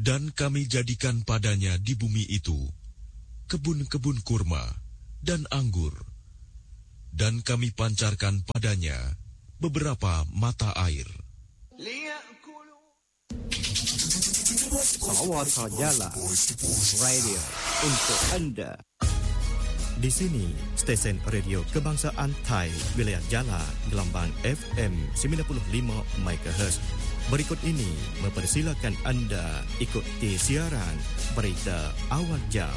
Dan kami jadikan padanya di bumi itu kebun-kebun kurma dan anggur, dan kami pancarkan padanya beberapa mata air. Sawata Jala Radio untuk Anda. Di sini, stesen radio kebangsaan Thai, wilayah Jala, gelombang FM 95 MHz. Berikut ini mempersilakan Anda ikuti siaran berita awal jam.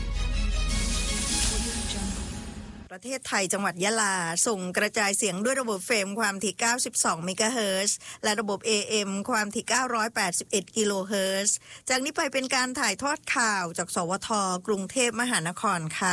ประเทศไทยจังหวัดยะลาส่งกระจายเสียงด้วยระบบ FM ความถี่92เมกะเฮิรตซ์และระบบ AM ความถี่981กิโลเฮิรตซ์จากนี้ไปเป็นการถ่ายทอดข่าวจากสวทกรุงเทพมหานครค่ะ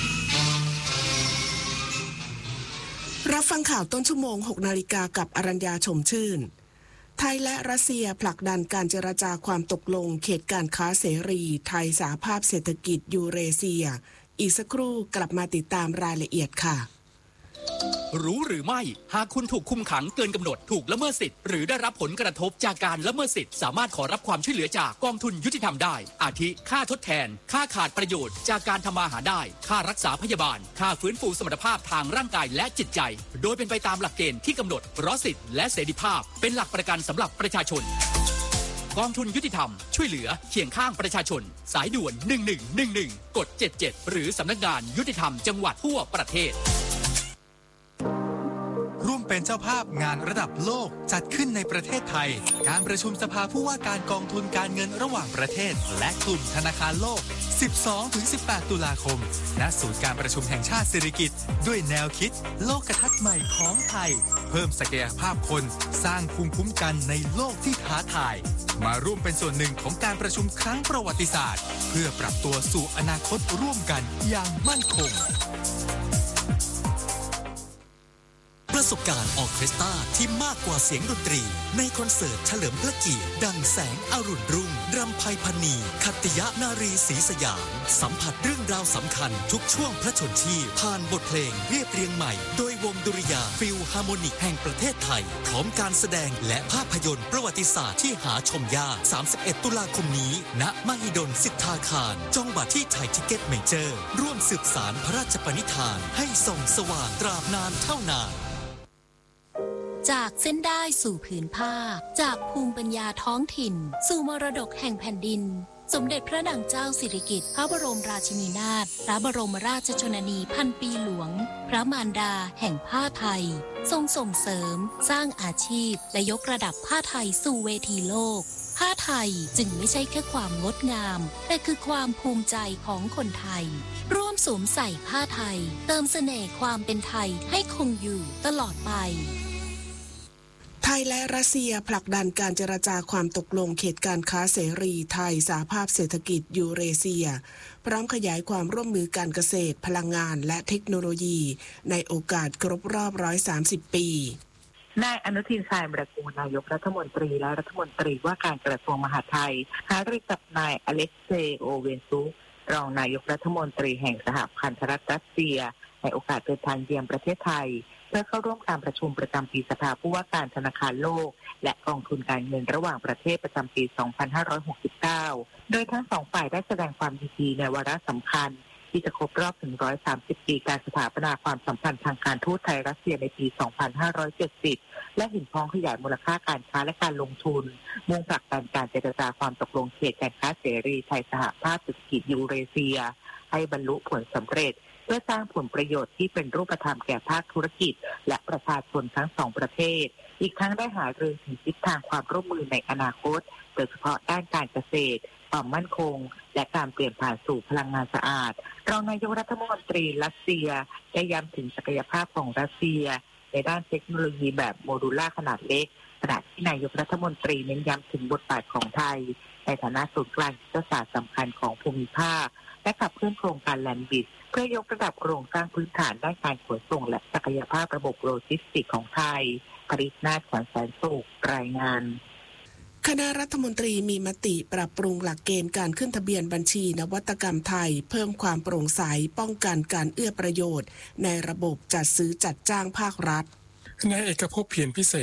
รับฟังข่าวต้นชั่วโมง 6 นาฬิกากับอรัญญาชมชื่นไทยและรัสเซียผลักดันการเจรจาความตกลงเขตการค้าเสรีไทยสหภาพเศรษฐกิจยูเรเซียอีกสักครู่กลับมาติดตามรายละเอียดค่ะรู้หรือไม่หากคุณถูกคุมขังเกินกำหนดถูกละเมิดสิทธิ์หรือได้รับผลกระทบจากการละเมิดสิทธิ์สามารถขอรับความช่วยเหลือจากกองทุนยุติธรรมได้อาทิค่าทดแทนค่าขาดประโยชน์จากการทำมาหาได้ค่ารักษาพยาบาลค่าฟื้นฟูสมรรถภาพทางร่างกายและจิตใจโดยเป็นไปตามหลักเกณฑ์ที่กำหนดเพราะสิทธิ์และเสรีภาพเป็นหลักประกันสำหรับประชาชนกองทุนยุติธรรมช่วยเหลือเคียงข้างประชาชนสายด่วน1111กด77หรือสำนักงานยุติธรรมจังหวัดทั่วประเทศร่วมเป็นเจ้าภาพงานระดับโลกจัดขึ้นในประเทศไทยการประชุมสภาผู้ว่าการกองทุนการเงินระหว่างประเทศและกลุ่มธนาคารโลก 12-18 ตุลาคมณศูนย์การประชุมแห่งชาติสิริกิติ์ด้วยแนวคิดโลกทัศน์ใหม่ของไทยเพิ่มศักยภาพคนสร้างภูมิคุ้มกันในโลกที่ท้าทายมาร่วมเป็นส่วนหนึ่งของการประชุมครั้งประวัติศาสตร์เพื่อปรับตัวสู่อนาคตร่วมกันอย่างมั่นคงประสบการณ์ออเคสตราที่มากกว่าเสียงดนตรีในคอนเสิร์ตเฉลิมพระเกียรติดังแสงอรุณรุ่งรำไพพรรณีขัตติยนารีศรีสยามสัมผัสเรื่องราวสำคัญทุกช่วงพระชนชีพผ่านบทเพลงเรียบเรียงใหม่โดยวงดุริยางค์ฟิลฮาร์โมนิกแห่งประเทศไทยพร้อมการแสดงและภาพยนตร์ประวัติศาสตร์ที่หาชมยาก31 ตุลาคมนี้ณมหิดลสิทธาคารจองบัตรที่ไทยทิเก็ตเมเจอร์ร่วมสืบสานพระราชปณิธานให้ส่องสว่างตราบนานเท่านานจากเส้นได้สู่ผืนผ้าจากภูมิปัญญาท้องถิ่นสู่มรดกแห่งแผ่นดินสมเด็จพระนางเจ้าสิริกิติ์พระบรมราชินีนาถพระบรมราชชนนีพันปีหลวงพระมารดาแห่งผ้าไทยทรงส่งเสริมสร้างอาชีพและยกระดับผ้าไทยสู่เวทีโลกผ้าไทยจึงไม่ใช่แค่ความงดงามแต่คือความภูมิใจของคนไทยร่วมสวมใส่ผ้าไทยเติมเสน่ห์ความเป็นไทยให้คงอยู่ตลอดไปไทยและรัสเซียผลักดันการเจรจาความตกลงเขตการค้าเสรีไทยสหภาพเศรษฐกิจยูเรเซียพร้อมขยายความร่วมมือการเกษตรพลังงานและเทคโนโลยีในโอกาสครบรอบ130 ปีนายอนุทินชาญวิรากูลนายกรัฐมนตรีและรัฐมนตรีว่าการกระทรวงมหาดไทยหารือกับนายอเล็กเซย์โอเวนซุกรองนายกรัฐมนตรีแห่งสหพันธรัฐรัสเซียในโอกาสเดินทางเยือนประเทศไทยเพื่อเข้าร่วมการประชุมประจำปีสภาผู้ว่าการธนาคารโลกและกองทุนการเงินระหว่างประเทศประจำปี 2569 โดยทั้งสองฝ่ายได้แสดงความยินดีในวาระสำคัญที่จะครบรอบถึง130 ปีการสถาปนาความสัมพันธ์ทางการทูตไทยรัสเซียในปี 2570 และเห็นพ้องขยายมูลค่าการค้าและการลงทุนมุ่งผลักดันการเจรจาความตกลงเขตการค้าเสรีไทยสหภาพเศรษฐกิจยูเรเซียให้บรรลุผลสำเร็จเพื่อสร้างผลประโยชน์ที่เป็นรูปธรรมแก่ภาคธุรกิจและประชาชนทั้งสองประเทศอีกทั้งได้หารือถึงทิศทางความร่วมมือในอนาคตโดยเฉพาะด้านการเกษตรความมั่นคงและการเปลี่ยนผ่านสู่พลังงานสะอาดรองนายกรัฐมนตรีรัสเซียได้ย้ำถึงศักยภาพของรัสเซียในด้านเทคโนโลยีแบบโมดูล่าขนาดเล็กขณะที่นายกรัฐมนตรีเน้นย้ำถึงบทบาทของไทยในฐานะศูนย์กลางยุทธศาสตร์สำคัญของภูมิภาคและขับเคลื่อนโครงการแลนด์บิดเพื่อยกระดับโครงสร้างพื้นฐานด้านการขนส่งและศักยภาพระบบโลจิสติกส์ของไทยปริศนาถ ขวัญแสนสุขรายงานคณะรัฐมนตรีมีมติปรับปรุงหลักเกณฑ์การขึ้นทะเบียนบัญชีนวัตกรรมไทยเพิ่มความโปร่งใสป้องกันการเอื้อประโยชน์ในระบบจัดซื้อจัดจ้างภาครัฐนายเอกภพเพียรพิเศษ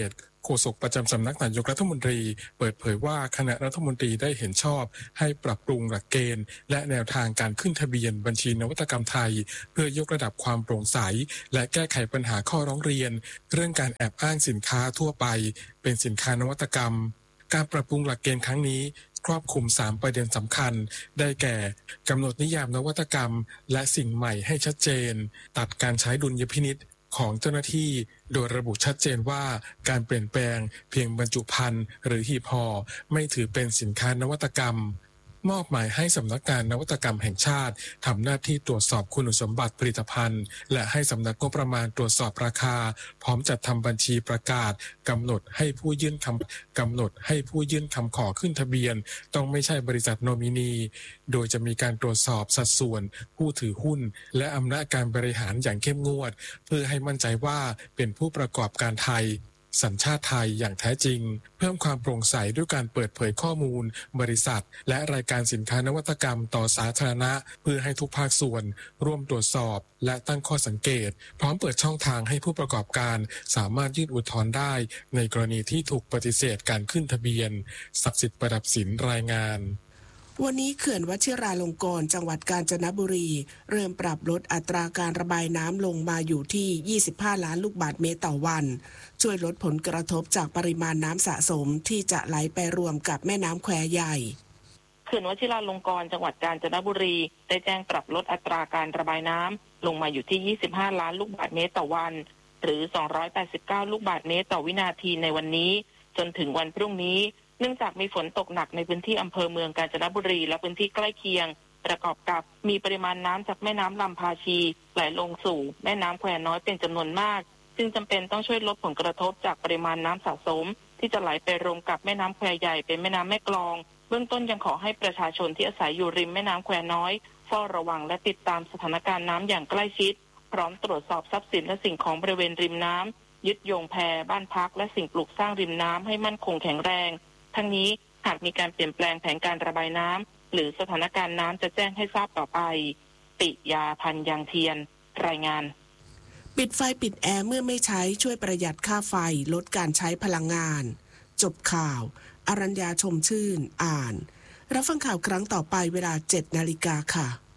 โฆษกประจำสำนักนายกรัฐมนตรีเปิดเผยว่าคณะรัฐมนตรีได้เห็นชอบให้ปรับปรุงหลักเกณฑ์และแนวทางการขึ้นทะเบียนบัญชีนวัตกรรมไทยเพื่อยกระดับความโปร่งใสและแก้ไขปัญหาข้อร้องเรียนเรื่องการแอบอ้างสินค้าทั่วไปเป็นสินค้านวัตกรรมการปรับปรุงหลักเกณฑ์ครั้งนี้ครอบคลุม3ประเด็นสำคัญได้แก่กำหนดนิยามนวัตกรรมและสิ่งใหม่ให้ชัดเจนตัดการใช้ดุลยพินิจของเจ้าหน้าที่โดยระบุชัดเจนว่าการเปลี่ยนแปลงเพียงบรรจุภัณฑ์หรือหีบห่อไม่ถือเป็นสินค้านวัตกรรมมอบหมายให้สำนักงานนวัตกรรมแห่งชาติทำหน้าที่ตรวจสอบคุณสมบัติผลิตภัณฑ์และให้สำนักงบประมาณตรวจสอบราคาพร้อมจัดทำบัญชีประกาศกำหนดให้ผู้ยื่นคำขอขึ้นทะเบียนต้องไม่ใช่บริษัทโนมินีโดยจะมีการตรวจสอบสัดส่วนผู้ถือหุ้นและอำนาจการบริหารอย่างเข้มงวดเพื่อให้มั่นใจว่าเป็นผู้ประกอบการไทยสัญชาติไทยอย่างแท้จริงเพิ่มความโปร่งใสด้วยการเปิดเผยข้อมูลบริษัทและรายการสินค้านวัตกรรมต่อสาธารณะเพื่อให้ทุกภาคส่วนร่วมตรวจสอบและตั้งข้อสังเกตพร้อมเปิดช่องทางให้ผู้ประกอบการสามารถยื่นอุทธรณ์ได้ในกรณีที่ถูกปฏิเสธการขึ้นทะเบียนศักดิ์สิทธิ์ประดับศิลป์รายงานวันนี้เขื่อนวชิราลงกรณ์จังหวัดกาญจนบุรีเริ่มปรับลดอัตราการระบายน้ำลงมาอยู่ที่25ล้านลูกบาศก์เมตรต่อวันช่วยลดผลกระทบจากปริมาณน้ำสะสมที่จะไหลไปรวมกับแม่น้ำแควใหญ่เขื่อนวชิราลงกรณ์จังหวัดกาญจนบุรีได้แจ้งปรับลดอัตราการระบายน้ำลงมาอยู่ที่25ล้านลูกบาศก์เมตรต่อวันหรือ289ลูกบาศก์เมตรต่อวินาทีในวันนี้จนถึงวันพรุ่งนี้เนื่องจากมีฝนตกหนักในพื้นที่อำเภอเมืองกาญจนบุรีและพื้นที่ใกล้เคียงประกอบกับมีปริมาณน้ำจากแม่น้ำลำพาชีไหลลงสู่แม่น้ำแควน้อยเป็นจำนวนมากจึงจำเป็นต้องช่วยลดผลกระทบจากปริมาณน้ำสะสมที่จะไหลไปรวมกับแม่น้ำแควใหญ่เป็นแม่น้ำแม่กลองเบื้องต้นยังขอให้ประชาชนที่อาศัยอยู่ริมแม่น้ำแควน้อยเฝ้าระวังและติดตามสถานการณ์น้ำอย่างใกล้ชิดพร้อมตรวจสอบทรัพย์สินและสิ่งของบริเวณริมน้ำยึดโยงแพบ้านพักและสิ่งปลูกสร้างริมน้ำให้มั่นคงแข็งแรงทั้งนี้หากมีการเปลี่ยนแปลงแผนการระบายน้ำหรือสถานการณ์น้ำจะแจ้งให้ทราบต่อไปปิยาพันธ์ยังเทียนรายงานปิดไฟปิดแอร์เมื่อไม่ใช้ช่วยประหยัดค่าไฟลดการใช้พลังงานจบข่าวอรัญญาชมชื่นอ่านรับฟังข่าวครั้งต่อไปเวลา 7 นาฬิกาค่ะ